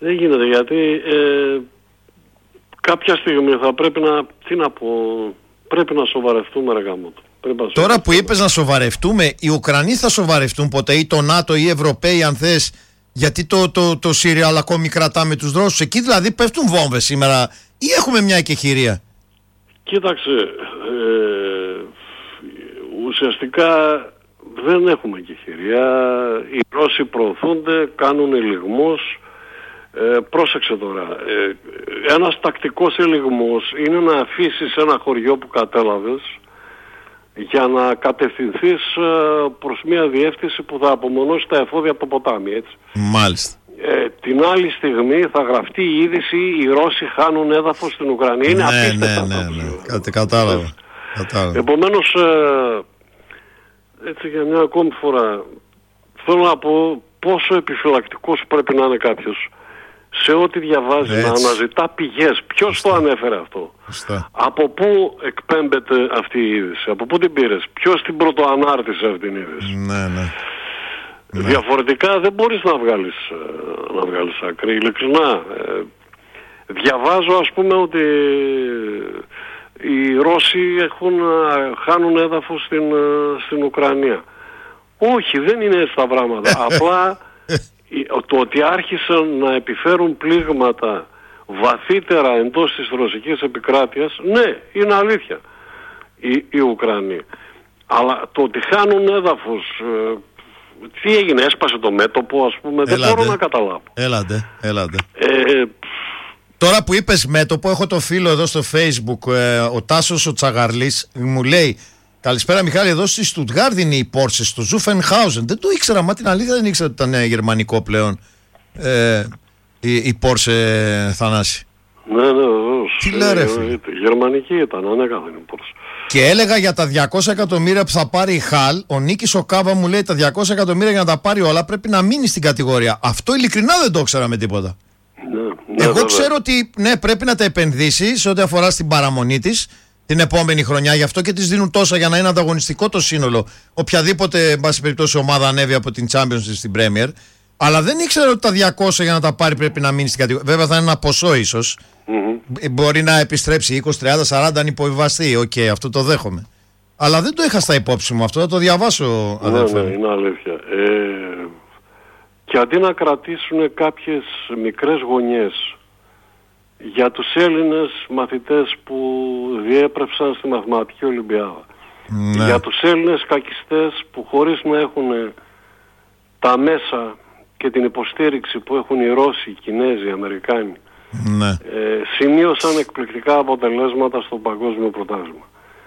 Δεν γίνεται, γιατί κάποια στιγμή θα πρέπει να, πρέπει να σοβαρευτούμε, ρε γάμο του. Τώρα που είπες να σοβαρευτούμε, οι Ουκρανοί θα σοβαρευτούν ποτέ, ή το ΝΑΤΟ ή οι Ευρωπαίοι αν θες, γιατί το Σύριαλ ακόμη κρατάμε τους Ρώσους? Εκεί δηλαδή πέφτουν βόμβες σήμερα ή έχουμε μια εκεχηρία? Κοίταξε, ουσιαστικά δεν έχουμε εκεχηρία. Οι Ρώσοι προωθούνται, κάνουν ελιγμούς. Πρόσεξε τώρα, ένας τακτικός ελιγμός είναι να αφήσεις ένα χωριό που κατέλαβες για να κατευθυνθείς προς μια διεύθυνση που θα απομονώσει τα εφόδια από το ποτάμι, έτσι. Μάλιστα. Την άλλη στιγμή θα γραφτεί η είδηση: οι Ρώσοι χάνουν έδαφος στην Ουκρανία. Είναι απίστευτα. Ναι. Κατάλαβα. Επομένως, έτσι για μια ακόμη φορά, θέλω να πω πόσο επιφυλακτικός πρέπει να είναι κάποιος σε ό,τι διαβάζει, να αναζητά πηγές. Ποιος το ανέφερε αυτό? Από πού εκπέμπεται αυτή η είδηση? Από πού την πήρες? Ποιος την πρωτοανάρτησε αυτή την είδηση? Ναι. Διαφορετικά δεν μπορείς να βγάλεις άκρη, ειλικρινά. Διαβάζω, ας πούμε, ότι οι Ρώσοι χάνουν έδαφος στην Ουκρανία. Όχι, δεν είναι έτσι τα πράγματα. Απλά το ότι άρχισαν να επιφέρουν πλήγματα βαθύτερα εντός της ρωσικής επικράτειας, ναι, είναι αλήθεια οι Ουκρανοί. Αλλά το ότι χάνουν έδαφος, τι έγινε, έσπασε το μέτωπο, ας πούμε, δεν μπορώ να καταλάβω. Έλατε. Τώρα που είπες μέτωπο, έχω το φίλο εδώ στο Facebook, ο Τάσος ο Τσαγαρλής, μου λέει: καλησπέρα Μιχάλη, εδώ στη Στουτγκάρδη είναι η Porsche, στο Zuffenhausen. Δεν το ήξερα, μα την αλήθεια δεν ήξερα ότι ήταν γερμανικό πλέον η Porsche, Θανάση. Ναι, βεβαίως. Τι λέει ρε φίλε? Γερμανική ήταν, ανέκαθεν η Porsche. Και έλεγα για τα 200 εκατομμύρια που θα πάρει η Χαλ, ο Νίκης ο Κάβα μου λέει: τα 200 εκατομμύρια για να τα πάρει όλα πρέπει να μείνει στην κατηγορία. Αυτό ειλικρινά δεν το ήξερα με τίποτα. Ναι, εγώ ξέρω ότι ναι, πρέπει να τα επενδύσει σε ό,τι αφορά στην παραμονή της την επόμενη χρονιά, γι' αυτό και της δίνουν τόσα για να είναι ανταγωνιστικό το σύνολο. Οποιαδήποτε, εν πάση περιπτώσει, ομάδα ανέβει από την Champions στην Premier. Αλλά δεν ήξερα ότι τα 200 για να τα πάρει πρέπει να μείνει στην κατηγορία. Βέβαια θα είναι ένα ποσό ίσως. Μπορεί να επιστρέψει 20, 30, 40 αν υποβιβαστεί. Οκ, αυτό το δέχομαι. Αλλά δεν το είχα στα υπόψη μου αυτό, θα το διαβάσω, αδελφέ. Ναι, είναι αλήθεια. Και αντί να κρατήσουν κάποιες μικρές γωνιές για τους Έλληνες μαθητές που διέπρεψαν στη Μαθηματική Ολυμπιάδα, για τους Έλληνες κακιστές που χωρίς να έχουν τα μέσα και την υποστήριξη που έχουν οι Ρώσοι, οι Κινέζοι, οι Αμερικάνοι, σημείωσαν εκπληκτικά αποτελέσματα στο παγκόσμιο πρωτάθλημα.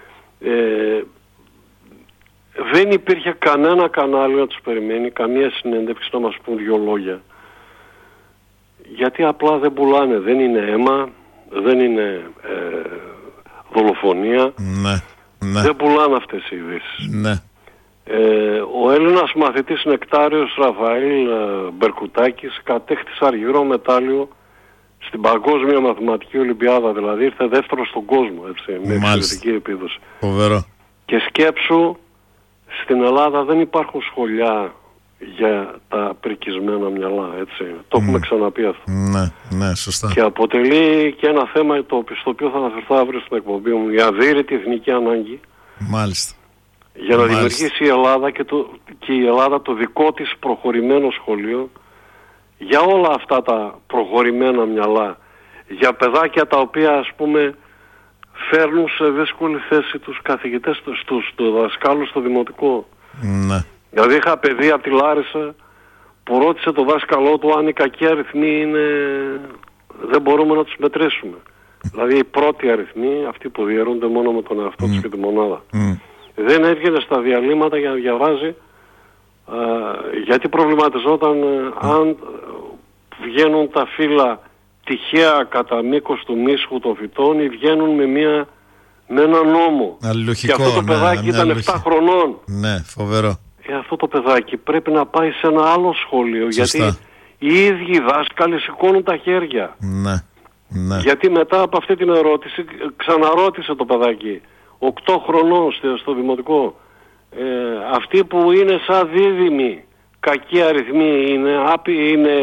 Δεν υπήρχε κανένα κανάλι να τους περιμένει, καμία συνέντευξη να μας πούν δυο λόγια. Γιατί απλά δεν πουλάνε, δεν είναι αίμα, δεν είναι δολοφονία, δεν πουλάνε αυτές οι ειδήσεις. Ο Έλληνας μαθητής νεκτάριος Ραφαήλ Μπερκουτάκης κατέκτησε αργυρό μετάλλιο στην Παγκόσμια Μαθηματική Ολυμπιάδα, δηλαδή ήρθε δεύτερο στον κόσμο, έτσι, με εξαιρετική επίδοση. Φοβερό. Και σκέψου, στην Ελλάδα δεν υπάρχουν σχολιά για τα πρικισμένα μυαλά, έτσι. Το έχουμε ξαναπεί αυτό. Ναι, σωστά. Και αποτελεί και ένα θέμα στο οποίο θα αναφερθώ αύριο στην εκπομπή μου, η αδύρυτη εθνική ανάγκη. Μάλιστα. Για να δημιουργήσει η Ελλάδα και η Ελλάδα το δικό της προχωρημένο σχολείο για όλα αυτά τα προχωρημένα μυαλά, για παιδάκια τα οποία, ας πούμε, φέρνουν σε δύσκολη θέση τους καθηγητές, τους δασκάλους στο δημοτικό. Δηλαδή είχα παιδί από τη Λάρισα που ρώτησε το δάσκαλό του αν οι κακοί αριθμοί δεν μπορούμε να τους μετρήσουμε. Δηλαδή οι πρώτοι αριθμοί, αυτοί που διαιρούνται μόνο με τον εαυτό τους και τη μονάδα. Δεν έβγαινε στα διαλύματα για να διαβάζει, γιατί προβληματιζόταν αν βγαίνουν τα φύλλα τυχαία κατά μήκος του μίσχου των φυτών ή βγαίνουν με έναν νόμο. Αλληλουχικό, και αυτό το παιδάκι ήταν 7 χρονών. Ναι, φοβερό. Αυτό το παιδάκι πρέπει να πάει σε ένα άλλο σχολείο. Σωστά. Γιατί οι ίδιοι δάσκαλοι σηκώνουν τα χέρια. Ναι. Γιατί μετά από αυτή την ερώτηση ξαναρώτησε το παιδάκι 8 χρονών στο δημοτικό, αυτοί που είναι σαν δίδυμοι κακοί αριθμοί είναι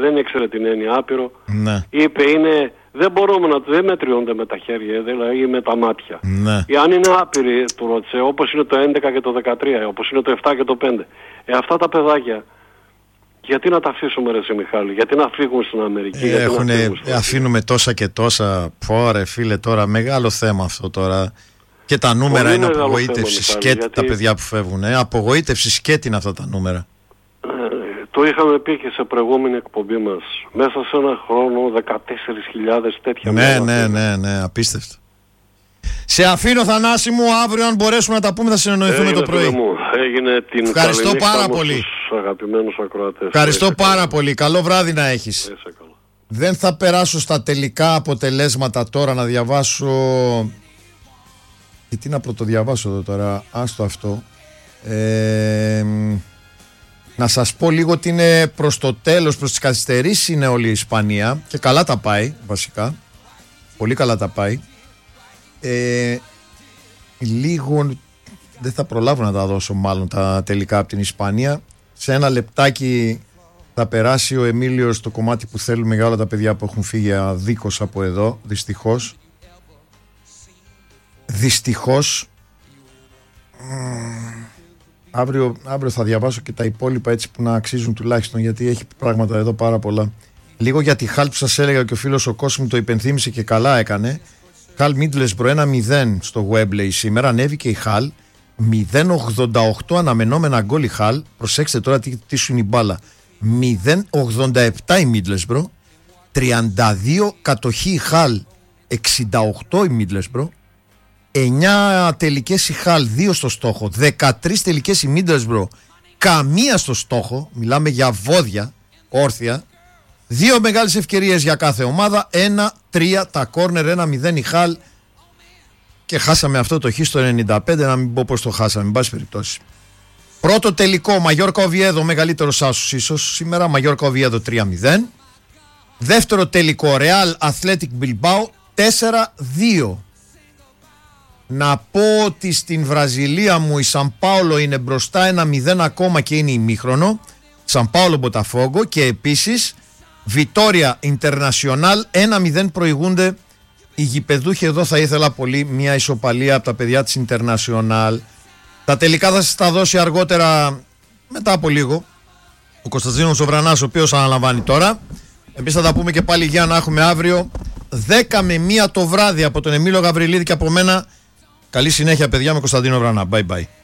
δεν ήξερε την έννοια άπειρο. Ναι. Είπε δεν μετριώνται με τα χέρια, δηλαδή με τα μάτια. Ναι. Αν είναι άπειροι, του ρώτησε, όπως είναι το 11 και το 13, όπως είναι το 7 και το 5. Αυτά τα παιδάκια, γιατί να τα αφήσουμε, ρε Μιχάλη, γιατί να φύγουν στην Αμερική? Αφήνουμε τόσα και τόσα. Πόρε φίλε, τώρα μεγάλο θέμα αυτό τώρα. Και τα νούμερα πολύ είναι απογοήτευση θέμα, σκέτη, γιατί... τα παιδιά που φεύγουν. Απογοήτευση σκέτη είναι αυτά τα νούμερα. Το είχαμε πει και σε προηγούμενη εκπομπή μας. Μέσα σε ένα χρόνο 14.000 τέτοια. Ναι, απίστευτο. Σε αφήνω, Θανάση μου, αύριο αν μπορέσουμε να τα πούμε θα συνεννοηθούμε το πρωί. Έγινε την ευχαριστώ πάρα πολύ. Στους αγαπημένους ακροατές. Ευχαριστώ πάρα πολύ. Καλό βράδυ να έχεις. Δεν θα περάσω στα τελικά αποτελέσματα τώρα να διαβάσω. Τι να πρωτοδιαβάσω εδώ τώρα, άστο αυτό. Να σας πω λίγο ότι είναι προς το τέλος, προς τις καθυστερήσεις είναι όλη η Ισπανία και καλά τα πάει βασικά. Πολύ καλά τα πάει. Λίγο δεν θα προλάβω να τα δώσω μάλλον τα τελικά από την Ισπανία. Σε ένα λεπτάκι θα περάσει ο Εμίλιος το κομμάτι που θέλουμε για όλα τα παιδιά που έχουν φύγει αδίκως από εδώ, δυστυχώς. Αύριο θα διαβάσω και τα υπόλοιπα έτσι που να αξίζουν τουλάχιστον, γιατί έχει πράγματα εδώ πάρα πολλά. Λίγο για τη Χαλ που σας έλεγα και ο φίλος ο Κόσμου το υπενθύμησε και καλά έκανε. Χαλ Μίτλεσμπρο 1-0 στο Wembley σήμερα, ανέβηκε η Χαλ. 0-88 αναμενόμενα γκολ η Χαλ. Προσέξτε τώρα τι σου είναι η μπάλα. 0-87 η Μίτλεσμπρο, 32 κατοχή η Χαλ, 68 η Μίτλεσμπρο. 9 τελικές η Χαλ, 2 στο στόχο. 13 τελικές η Μίτλεσμπρο, καμία στο στόχο. Μιλάμε για βόδια, όρθια. 2 μεγάλες ευκαιρίες για κάθε ομάδα. 1-3 τα κόρνερ, 1-0 η Χαλ. Και χάσαμε αυτό το χ στο 95. Να μην πω πως το χάσαμε, εν πάση περιπτώσει. Πρώτο τελικό, Μαγιόρκα Οβιέδο, μεγαλύτερος άσος ίσως σήμερα. Μαγιόρκα Οβιέδο 3-0. Δεύτερο τελικό, Ρεάλ Αθλέτικ Μπιλμπάου 4-2. Να πω ότι στην Βραζιλία μου η Σαν Πάολο είναι μπροστά 1-0 ακόμα και είναι ημίχρονο. Σαν Πάολο Μποταφόγκο. Και επίσης Βιτόρια Ιντερνασιονάλ 1-0 προηγούνται οι γηπεδούχοι. Εδώ θα ήθελα πολύ μια ισοπαλία από τα παιδιά της Ιντερνασιονάλ. Τα τελικά θα σας τα δώσει αργότερα, μετά από λίγο, ο Κωνσταντίνος ο Βρανάς, ο οποίος αναλαμβάνει τώρα. Εμείς θα τα πούμε και πάλι για να έχουμε αύριο 10 με 1 το βράδυ από τον Εμίλιο Γαβριλίδη και από μένα. Καλή συνέχεια παιδιά με Κωνσταντίνο Βρανά. Bye bye.